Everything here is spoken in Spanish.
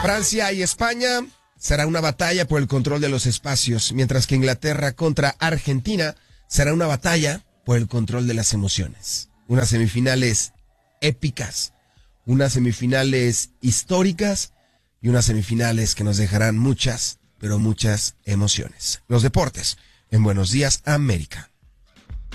Francia y España será una batalla por el control de los espacios, mientras que Inglaterra contra Argentina será una batalla por el control de las emociones. Unas semifinales épicas, unas semifinales históricas y unas semifinales que nos dejarán muchas, pero muchas emociones. Los deportes en Buenos Días, América.